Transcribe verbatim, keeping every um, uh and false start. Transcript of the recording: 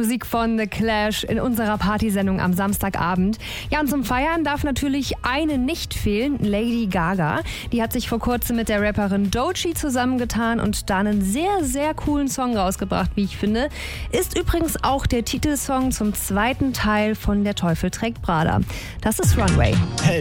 Musik von The Clash in unserer Partysendung am Samstagabend. Ja, und zum Feiern darf natürlich eine nicht fehlen, Lady Gaga. Die hat sich vor kurzem mit der Rapperin Doechii zusammengetan und da einen sehr, sehr coolen Song rausgebracht, wie ich finde. Ist übrigens auch der Titelsong zum zweiten Teil von Der Teufel trägt Prada. Das ist Runway. Hey.